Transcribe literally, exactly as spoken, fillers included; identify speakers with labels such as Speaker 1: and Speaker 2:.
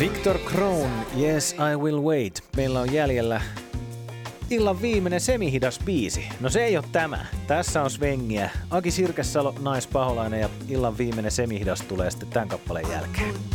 Speaker 1: Victor Crone, Yes I Will Wait. Meillä on jäljellä illan viimeinen semihidas biisi. No se ei ole tämä. Tässä on svengiä. Aki Sirkesalo, Naispaholainen ja illan viimeinen semihidas tulee sitten tämän kappaleen jälkeen.